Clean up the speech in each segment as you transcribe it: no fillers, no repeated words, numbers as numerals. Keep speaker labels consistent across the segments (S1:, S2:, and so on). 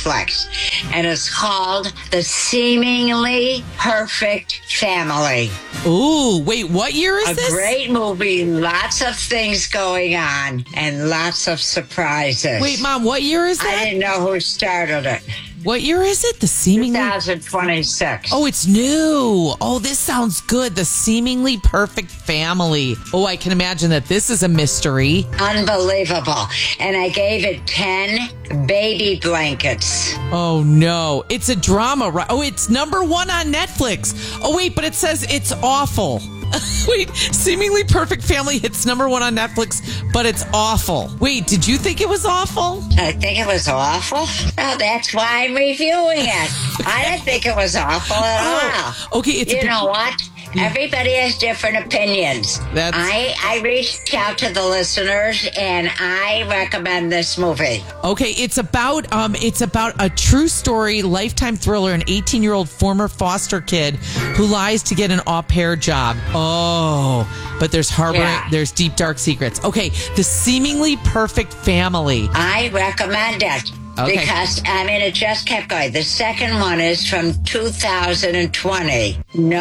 S1: Netflix, and it's called The Seemingly Perfect Family.
S2: Ooh, wait, what year is this?
S1: A great movie, lots of things going on, and lots of surprises.
S2: Wait, Mom, what year is that?
S1: I didn't know who started it.
S2: What year is it? The Seemingly...
S1: 2026.
S2: Oh, it's new. Oh, this sounds good. The Seemingly Perfect Family. Oh, I can imagine that this is a mystery.
S1: Unbelievable. And I gave it 10 baby blankets.
S2: Oh, no. It's a drama, right? Oh, it's number 1 on Netflix. Oh, wait, but it says it's awful. Wait, Seemingly Perfect Family hits number 1 on Netflix, but it's awful. Wait, did you think it was awful?
S1: I think it was awful. Oh, that's why I'm reviewing it. I didn't think it was awful at all.
S2: Okay, it's
S1: you know what? Everybody has different opinions. I reached out to the listeners and I recommend this movie.
S2: Okay, it's about a true story, lifetime thriller, an 18-year-old former foster kid who lies to get an au pair job. Oh, but there's there's deep dark secrets. Okay, The Seemingly Perfect Family.
S1: I recommend it. Okay. Because, it just kept going. The second one is from 2020.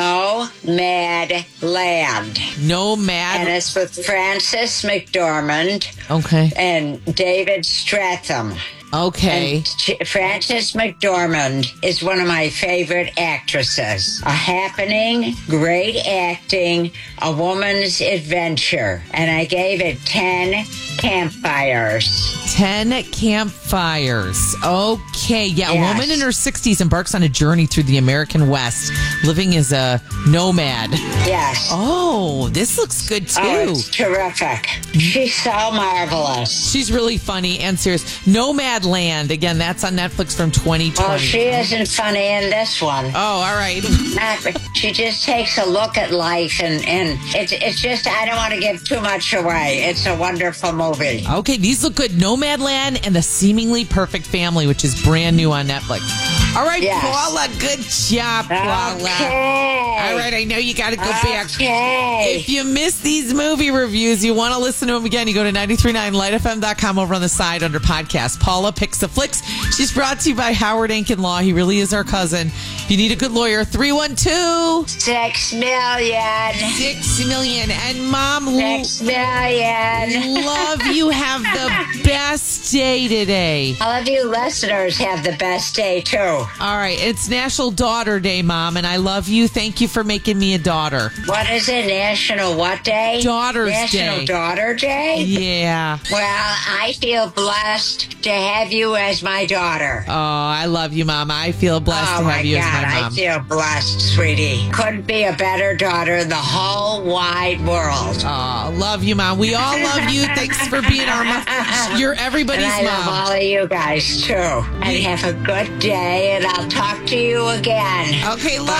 S1: Nomad Land.
S2: Nomad.
S1: And it's with Frances McDormand.
S2: Okay.
S1: And David Stratham.
S2: Okay.
S1: And Frances McDormand is one of my favorite actresses. A happening, great acting, a woman's adventure. And I gave it 10 campfires.
S2: 10 campfires. Okay. Yeah,
S1: yes.
S2: A woman in her 60s embarks on a journey through the American West, living as a nomad.
S1: Yes.
S2: Oh, this looks good too.
S1: Oh, it's terrific. She's so marvelous.
S2: She's really funny and serious. Nomad Land. Again, that's on Netflix from 2020.
S1: Well, she isn't funny in this one.
S2: Oh, all right.
S1: She just takes a look at life, and it's just, I don't want to give too much away. It's a wonderful movie.
S2: Okay, these look good. Nomadland and The Seemingly Perfect Family, which is brand new on Netflix. All right,
S1: yes.
S2: Paula, good job, Paula.
S1: Okay.
S2: All right, I know you got to go back.
S1: Okay.
S2: If you miss these movie reviews, you want to listen to them again, you go to 939lightfm.com over on the side under podcast. Paula Picks the Flicks. She's brought to you by Howard Ankin Law. He really is our cousin. If you need a good lawyer, 312
S1: $6 million.
S2: 6 million. And Mom,
S1: $6 million.
S2: love you. Have the best day today.
S1: All of you listeners have the best day, too.
S2: All right. It's National Daughter Day, Mom, and I love you. Thank you for making me a daughter.
S1: What is it? National what day?
S2: Daughter's
S1: National
S2: Day.
S1: Daughter Day?
S2: Yeah.
S1: Well, I feel blessed to have you as my daughter.
S2: Oh, I love you, Mom. I feel blessed to have you as my mom.
S1: I feel blessed, sweetie. Couldn't be a better daughter in the whole wide world.
S2: Oh, love you, Mom. We all love you. Thanks for being our mom. You're everybody's
S1: and I
S2: mom.
S1: love all of you guys, too. And have a good day, and I'll talk to you again.
S2: Okay, love